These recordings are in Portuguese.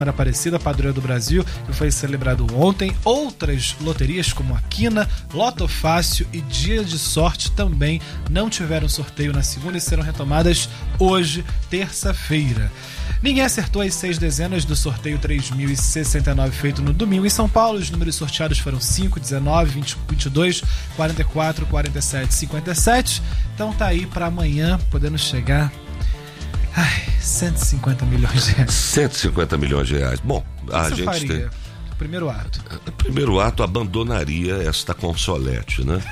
Aparecida, padroeira do Brasil, que foi celebrado ontem. Outras loterias, como a Quina, Loto Fácil e Dia de Sorte, também não tiveram sorteio na segunda e serão retomadas hoje, terça-feira. Ninguém acertou as 6 dezenas do sorteio 3.069 feito no domingo em São Paulo. Os números sorteados foram 5, 19, 20, 22, 44, 47, 57. Então tá aí pra amanhã, podendo chegar... 150 milhões de reais. 150 milhões de reais. Bom, a gente faria? tem... Primeiro ato. O primeiro ato abandonaria esta consolete, né?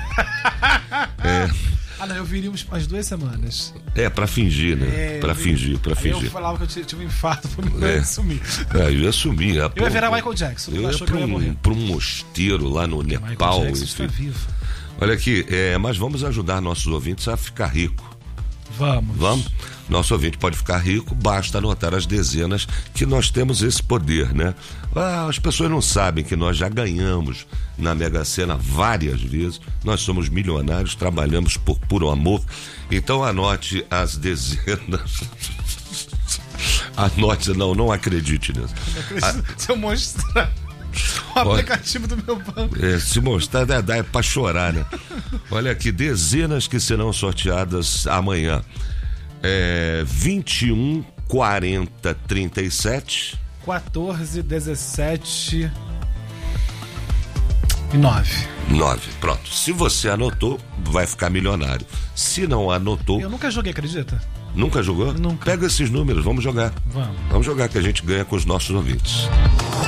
Não, eu viria umas 2 semanas. Pra fingir, né? Pra fingir. Eu falava que eu tive um infarto pra eu sumir. Eu ia sumir. Eu ia virar Michael Jackson. Eu ia pra um mosteiro lá no Nepal. Michael Jackson está vivo. Olha aqui, mas vamos ajudar nossos ouvintes a ficar rico. Vamos. Nosso ouvinte pode ficar rico, basta anotar as dezenas que nós temos esse poder, né? As pessoas não sabem que nós já ganhamos na Mega Sena várias vezes, nós somos milionários, trabalhamos por puro amor, então anote as dezenas. Anote, não acredite nisso. Se eu mostrar o aplicativo do meu banco. Se mostrar, dá pra chorar, né? Olha aqui, dezenas que serão sorteadas amanhã. 21, 40, 37 14, 17 e 9. Pronto, se você anotou, vai ficar milionário. Se não anotou... Eu nunca joguei, acredita? Nunca jogou? Nunca. Pega esses números, vamos jogar. Vamos jogar que a gente ganha com os nossos ouvintes.